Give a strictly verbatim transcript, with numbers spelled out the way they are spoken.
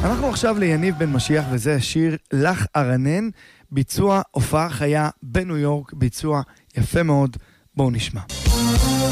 אנחנו עכשיו ליניב בן משיח, וזה השיר לך ארנן, ביצוע הופעה חיה בניו יורק, ביצוע יפה מאוד. בואו נשמע.